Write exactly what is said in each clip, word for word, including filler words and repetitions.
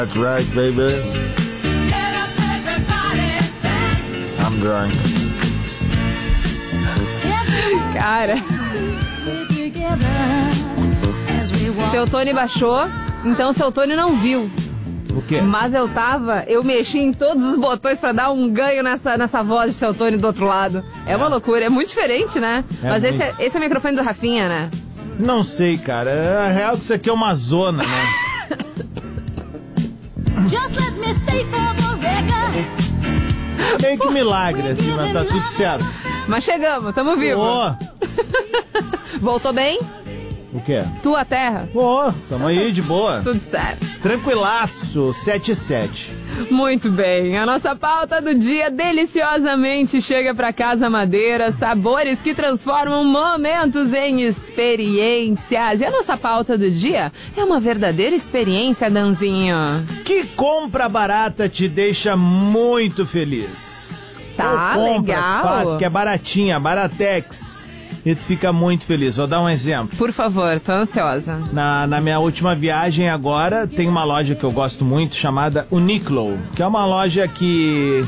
That's right, baby. I'm drunk. Cara, seu Tony baixou, então seu Tony não viu. O quê? Mas eu tava, eu mexi em todos os botões pra dar um ganho nessa, nessa voz de seu Tony do outro lado. É, é uma loucura, é muito diferente, né? É Mas muito. Esse, é, esse é o microfone do Rafinha, né? Não sei, cara. A real é que isso aqui é uma zona, né? Meio que milagre, assim, mas tá tudo certo. Mas chegamos, tamo vivo. Ô, Voltou bem? o quê? Tua terra? Ô, tamo aí de boa. Tudo certo. Tranquilaço, sete e sete. Muito bem, a nossa pauta do dia deliciosamente chega pra Casa Madeira, sabores que transformam momentos em experiências. E a nossa pauta do dia é uma verdadeira experiência, Danzinho. Que compra barata te deixa muito feliz? Tá, Ou compra legal. Faz, que é baratinha, Baratex. E tu fica muito feliz. Vou dar um exemplo. Por favor, tô ansiosa. Na, na minha última viagem agora, tem uma loja que eu gosto muito chamada Uniqlo, que é uma loja que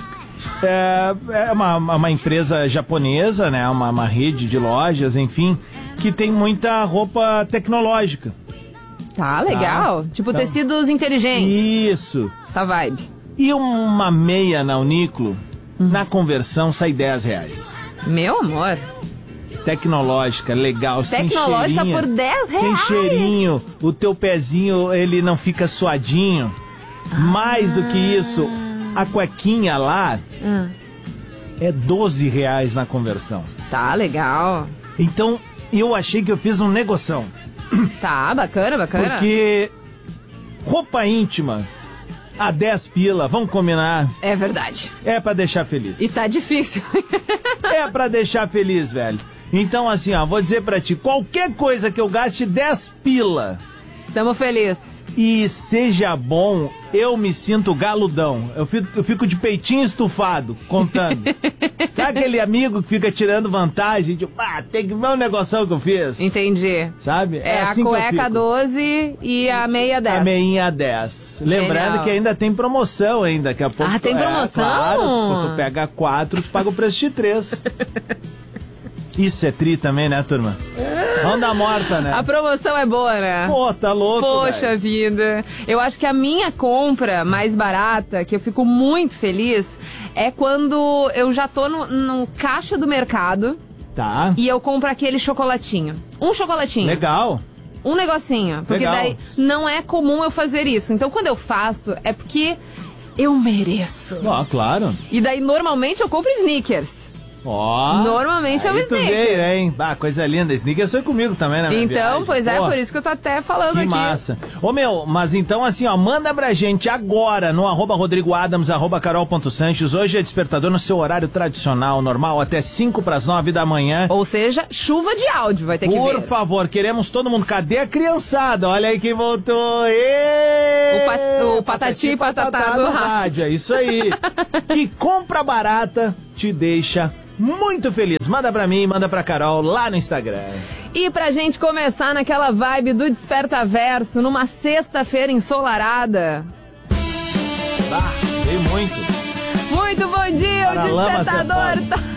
é, é uma, uma empresa japonesa, né? Uma, uma rede de lojas, enfim, que tem muita roupa tecnológica. Tá, legal. Tá. Tipo Então, tecidos inteligentes. Isso. Essa vibe. E uma meia na Uniqlo, na conversão, sai dez reais. Meu amor. Tecnológica, legal, Tecnológica sem cheirinho. por dez reais. Sem cheirinho, o teu pezinho, ele não fica suadinho. Ah. Mais do que isso, a cuequinha lá Ah. é doze reais na conversão. Tá, legal. Então, eu achei que eu fiz um negoção. Tá, bacana, bacana. Porque roupa íntima a dez pila, vamos combinar, É verdade. é pra deixar feliz. E tá difícil. É pra deixar feliz, velho. Então, assim, ó, vou dizer pra ti, qualquer coisa que eu gaste dez pila Tamo feliz. e seja bom, eu me sinto galudão. Eu fico, eu fico de peitinho estufado, contando. Sabe aquele amigo que fica tirando vantagem? Tipo, ah, tem que ver o negoção que eu fiz. Entendi. Sabe? É, assim a que eu cueca fico. doze e a meia dez. A meinha dez. Lembrando Genial. que ainda tem promoção ainda. Daqui a pouco. Ah, tem é, promoção? claro, tu pega quatro, tu paga o preço de três. Isso é tri também, né, turma? Onda morta, né? A promoção é boa, né? Pô, tá louco, Poxa velho. vida. Eu acho que a minha compra mais barata, que eu fico muito feliz, é quando eu já tô no, no caixa do mercado Tá. e eu compro aquele chocolatinho. Um chocolatinho. Legal. Um negocinho. Porque Legal. daí não é comum eu fazer isso. Então quando eu faço, é porque eu mereço. Ó, claro. E daí normalmente eu compro sneakers. Ó. Normalmente é o aí tu sneakers. veio, hein? Ah, coisa linda. Sneakers foi comigo também, né? minha Então, viagem. pois é, Pô, por isso que eu tô até falando Que aqui. massa. Ô, meu, mas então assim, ó, manda pra gente agora no arroba Rodrigo Adams, arroba Carol ponto Sanches. Hoje é despertador no seu horário tradicional, normal, até cinco pras nove da manhã. Ou seja, chuva de áudio vai ter que Por ver. favor, queremos todo mundo. Cadê a criançada? Olha aí quem voltou. Ê! O pa- o patati e patatá do rádio. É isso aí. Que compra barata te deixa muito feliz. Manda pra mim, manda pra Carol lá no Instagram. E pra gente começar naquela vibe do Desperta Verso, numa sexta-feira ensolarada. Bah, veio muito. Muito bom dia, o Paralamas é Despertador foda. tá